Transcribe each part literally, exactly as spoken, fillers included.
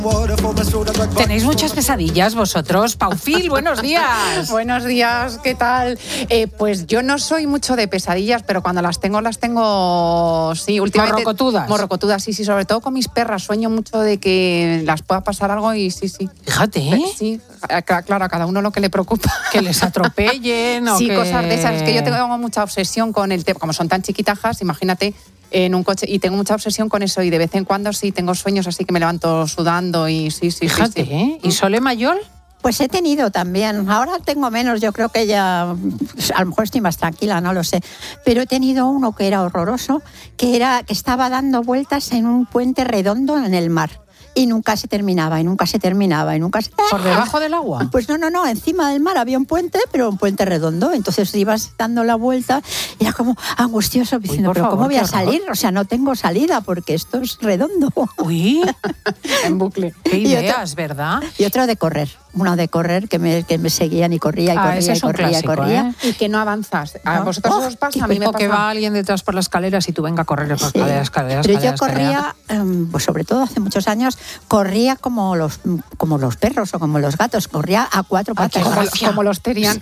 ¿Tenéis muchas pesadillas vosotros? Paufil, buenos días. Buenos días, ¿qué tal? Eh, pues yo no soy mucho de pesadillas, pero cuando las tengo, las tengo, sí, últimamente. ¿Morrocotudas? Morrocotudas, sí, sí, sobre todo con mis perras. Sueño mucho de que las pueda pasar algo y sí, sí. Fíjate, ¿eh? Sí, claro, a cada uno lo que le preocupa. Que les atropellen o sí, que... cosas de esas. Es que yo tengo mucha obsesión con el tema. Como son tan chiquitajas, imagínate, en un coche, y tengo mucha obsesión con eso, y de vez en cuando sí tengo sueños así que me levanto sudando y sí, sí, Fíjate, sí, sí. ¿eh? ¿Y Sole Mayol? Pues he tenido también, ahora tengo menos, yo creo que ya, a lo mejor estoy más tranquila, no lo sé, pero he tenido uno que era horroroso, que era que estaba dando vueltas en un puente redondo en el mar. Y nunca se terminaba, y nunca se terminaba, y nunca se... ¿Por debajo del agua? Pues no, no, no, encima del mar había un puente, pero un puente redondo. Entonces ibas dando la vuelta y era como angustioso, diciendo, Uy, pero favor, ¿cómo voy a horror. salir? O sea, no tengo salida porque esto es redondo. Uy, En bucle. qué Y otra- ideas, ¿verdad? Y otro de correr, uno de correr que me, que me seguían y corría y Ah, corría ese y es un corría y clásico, corría. ¿eh? Y que no avanzas. ¿A No. vosotros Oh, os pasa? qué A mí me O que pasa. va alguien detrás por las escaleras y tú venga a correr por Sí. escaleras, escaleras, Pero yo escaleras, corría, eh, pues sobre todo hace muchos años, corría como los, como los perros o como los gatos, corría a cuatro Ay, qué patas. Como, gracia. como los terian.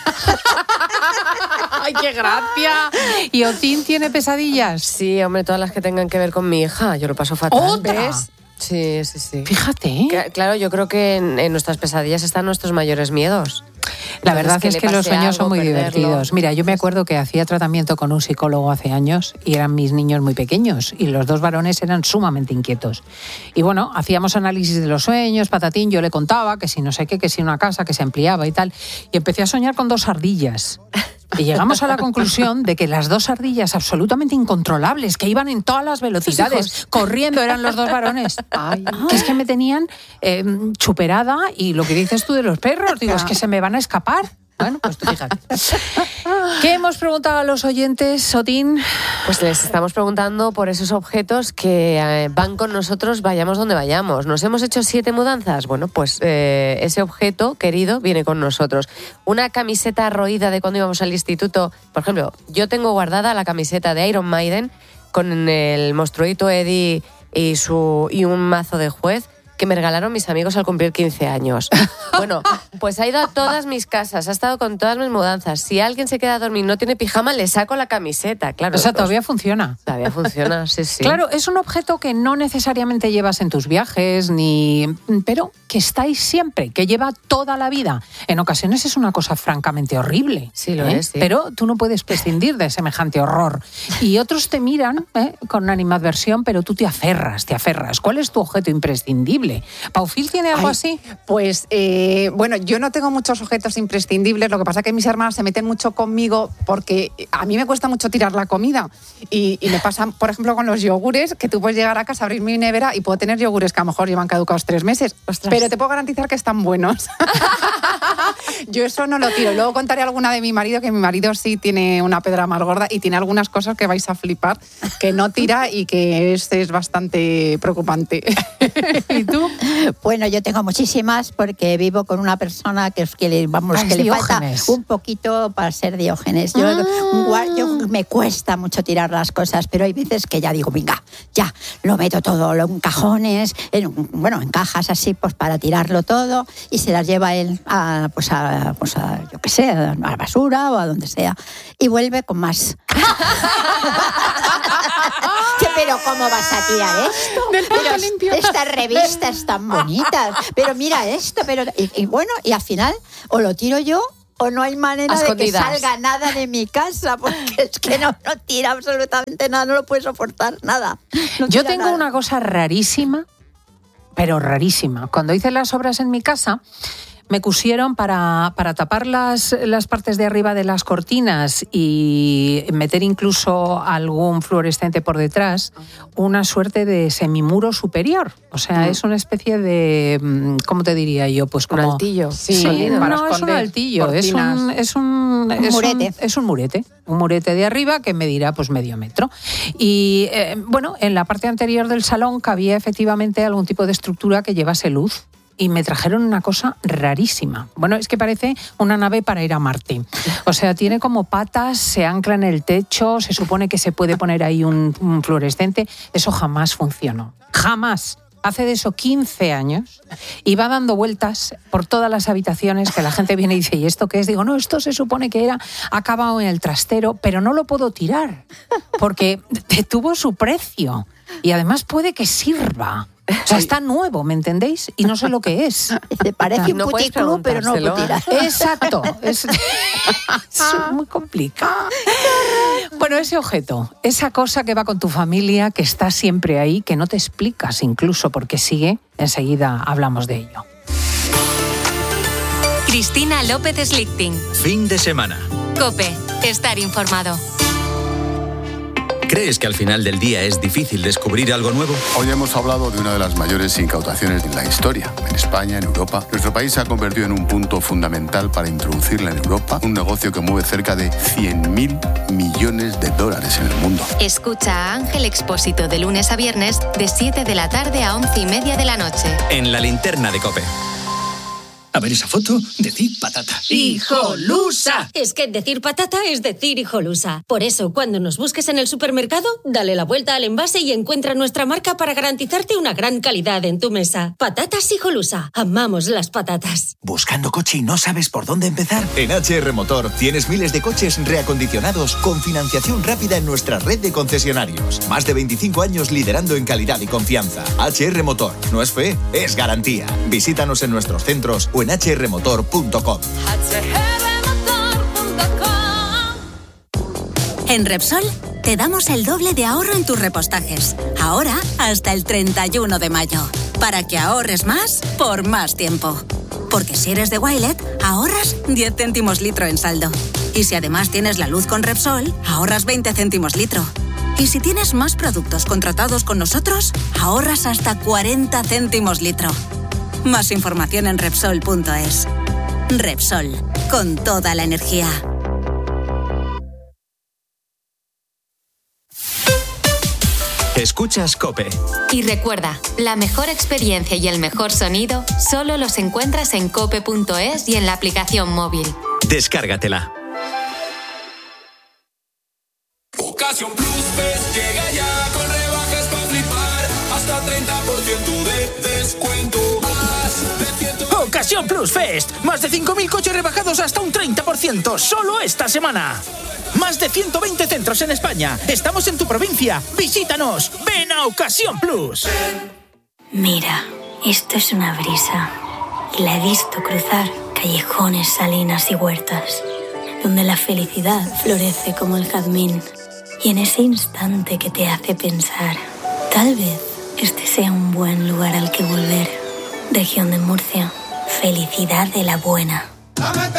¡Ay, qué gracia! ¿Y Otín tiene pesadillas? Sí, hombre, todas las que tengan que ver con mi hija, yo lo paso fatal. ¿Otra? ¿Ves? Sí, sí, sí. Fíjate, ¿eh? Cla- Claro, yo creo que en, en nuestras pesadillas están nuestros mayores miedos. La Entonces, verdad que es le que los pase sueños son algo, muy perderlo. divertidos. Mira, yo me acuerdo que hacía tratamiento con un psicólogo hace años y eran mis niños muy pequeños y los dos varones eran sumamente inquietos. Y bueno, hacíamos análisis de los sueños, patatín, yo le contaba que si no sé qué, que si una casa que se ampliaba y tal. Y empecé a soñar con dos ardillas. Y llegamos a la conclusión de que las dos ardillas absolutamente incontrolables, que iban en todas las velocidades, corriendo, eran los dos varones. Ay. Que es que me tenían eh, chuperada y lo que dices tú de los perros, digo, es que se me van a escapar. Bueno, pues tú fíjate. ¿Qué hemos preguntado a los oyentes, Sotín? Pues les estamos preguntando por esos objetos que eh, van con nosotros, vayamos donde vayamos. ¿Nos hemos hecho siete mudanzas? Bueno, pues eh, ese objeto querido viene con nosotros. Una camiseta roída de cuando íbamos al instituto. Por ejemplo, yo tengo guardada la camiseta de Iron Maiden con el monstruito Eddie y, su, y un mazo de juez que me regalaron mis amigos al cumplir quince años. Bueno, pues ha ido a todas mis casas, ha estado con todas mis mudanzas. Si alguien se queda a dormir y no tiene pijama, le saco la camiseta, claro. O sea, pues, todavía funciona. Todavía funciona, sí, sí. Claro, es un objeto que no necesariamente llevas en tus viajes, ni, pero que estáis siempre, que lleva toda la vida. En ocasiones es una cosa francamente horrible. Sí, lo ¿eh? es, sí. Pero tú no puedes prescindir de semejante horror. Y otros te miran ¿eh? con animadversión, pero tú te aferras, te aferras. ¿Cuál es tu objeto imprescindible? ¿Paufil tiene algo Ay, así? Pues, eh, bueno, yo no tengo muchos objetos imprescindibles. Lo que pasa es que mis hermanas se meten mucho conmigo porque a mí me cuesta mucho tirar la comida. Y, y me pasa, por ejemplo, con los yogures, que tú puedes llegar a casa, abrir mi nevera y puedo tener yogures que a lo mejor llevan caducados tres meses. Ostras. Pero te puedo garantizar que están buenos. Yo eso no lo tiro. Luego contaré alguna de mi marido, que mi marido sí tiene una pedra más gorda y tiene algunas cosas que vais a flipar, que no tira y que es, es bastante preocupante. ¿Y tú? Bueno, yo tengo muchísimas porque vivo con una persona que, es que le, vamos, Ah, que es le falta Diógenes. un poquito para ser Diógenes. Yo, Ah. gua- yo me cuesta mucho tirar las cosas, pero hay veces que ya digo, venga, ya, lo meto todo lo- en cajones, en, bueno, en cajas así, pues para tirarlo todo y se las lleva él a, pues a, pues a yo qué sé, a la basura o a donde sea. Y vuelve con más. Che, pero ¿cómo vas a tirar esto? Del Pero plato es- limpio. estas revistas tan bonitas. Pero mira esto, pero y, y bueno, y al final o lo tiro yo o no hay manera A de que escondidas. salga nada de mi casa, porque es que no, no tira absolutamente nada, no lo puede soportar nada. No Yo tira tengo nada. una cosa rarísima, pero rarísima. Cuando hice las obras en mi casa, me cosieron para, para tapar las, las partes de arriba de las cortinas y meter incluso algún fluorescente por detrás, una suerte de semimuro superior. O sea, Mm. es una especie de, mm, ¿cómo te diría yo? Pues Un como... altillo. Sí, Sí, para no es un esconder altillo, es cortinas. un, es un, es un- murete. es un murete, un murete de arriba que medirá pues medio metro. Y eh, bueno, en la parte anterior del salón cabía efectivamente algún tipo de estructura que llevase luz. Y me trajeron una cosa rarísima. Bueno, es que parece una nave para ir a Marte. O sea, tiene como patas, se ancla en el techo, se supone que se puede poner ahí un, un fluorescente. Eso jamás funcionó. Jamás. hace de eso quince años y va dando vueltas por todas las habitaciones que la gente viene y dice, ¿y esto qué es? Digo, no, esto se supone que era acabado en el trastero, pero no lo puedo tirar porque tuvo su precio y además puede que sirva. O sea, está nuevo, ¿me entendéis? Y no sé lo que es. Te parece un No puedes puticlub, pero no lo preguntárselo. tiras. Exacto. Es, es muy complicado. Bueno, ese objeto, esa cosa que va con tu familia, que está siempre ahí, que no te explicas incluso porque sigue, enseguida hablamos de ello. Cristina López Slichting. Fin de semana. COPE. Estar informado. ¿Crees que al final del día es difícil descubrir algo nuevo? Hoy hemos hablado de una de las mayores incautaciones de la historia. En España, en Europa, nuestro país se ha convertido en un punto fundamental para introducirla en Europa, un negocio que mueve cerca de cien mil millones de dólares en el mundo. Escucha a Ángel Expósito de lunes a viernes de siete de la tarde a once y media de la noche. En la linterna de COPE. A ver esa foto, decir patata. ¡Hijolusa! Es que decir patata es decir hijolusa. Por eso, cuando nos busques en el supermercado, dale la vuelta al envase y encuentra nuestra marca para garantizarte una gran calidad en tu mesa. Patatas Hijolusa. Amamos las patatas. ¿Buscando coche y no sabes por dónde empezar? En H R Motor tienes miles de coches reacondicionados con financiación rápida en nuestra red de concesionarios. Más de veinticinco años liderando en calidad y confianza. H R Motor. No es fe, es garantía. Visítanos en nuestros centros o en h r motor punto com. En Repsol te damos el doble de ahorro en tus repostajes. Ahora hasta el treinta y uno de mayo. Para que ahorres más por más tiempo. Porque si eres de Wilet, ahorras diez céntimos litro en saldo. Y si además tienes la luz con Repsol, ahorras veinte céntimos litro. Y si tienes más productos contratados con nosotros, ahorras hasta cuarenta céntimos litro. Más información en Repsol punto es. Repsol, con toda la energía. Escuchas COPE. Y recuerda, la mejor experiencia y el mejor sonido solo los encuentras en cope punto es y en la aplicación móvil. Descárgatela. Ocasión Plus Fest llega ya con rebajas para flipar. Hasta treinta por ciento de descuento. Ocasión Plus Fest. Más de cinco mil coches rebajados hasta un treinta por ciento. Solo esta semana. Más de ciento veinte centros en España. Estamos en tu provincia. Visítanos. Ven a Ocasión Plus. Mira, esto es una brisa. Y la he visto cruzar callejones, salinas y huertas, donde la felicidad florece como el jazmín. Y en ese instante que te hace pensar, tal vez este sea un buen lugar al que volver. Región de Murcia. Felicidad de la buena.